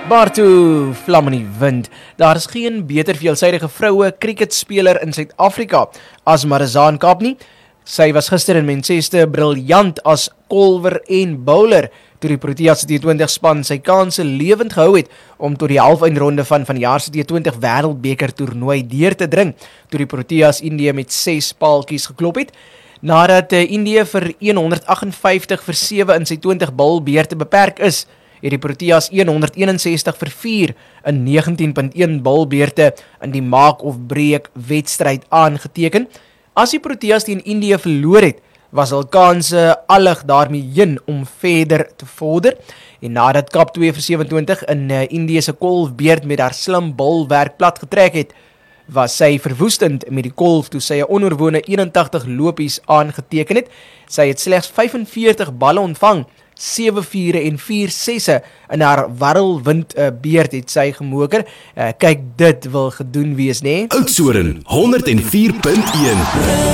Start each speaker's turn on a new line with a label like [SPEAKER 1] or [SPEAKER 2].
[SPEAKER 1] Maar toe vlam in die wind. Daar is geen beter veelsidige vroue cricketspeler in Suid-Afrika as Marizaan Kaap nie. Sy was gister in Manchester briljant as kolwer en bowler, toe die Proteas T20 span sy kanse lewend gehou het om tot die halfeindronde van vanjaar se T20 wêreldbeker toernooi deur te dring, toe die Proteas Indië met 6 paaltjies geklop het. Nadat Indië vir 158-7 in sy 20 bilbeurte beperk is, het die Proteas 161-4 in 19.1 bilbeurte in die maak of breek wedstryd aangeteken. As die Proteas teen Indië verloor het, was hul kanse allig daarmee heen om verder te vorder. En nadat Kap 2 vir 27 in Indië se kolfbeurt met haar slim bolwerk plat getrek het, was sy verwoestend met die kolf toe sy 'n onoorwone 81 lopies aangeteken het. Sy het slegs 45 balle ontvang, 7 vure en 4 sesse in haar warrelwind beurt het sy gemoker. Kyk, dit wil gedoen wees, né?
[SPEAKER 2] Oudtshoorn 104.1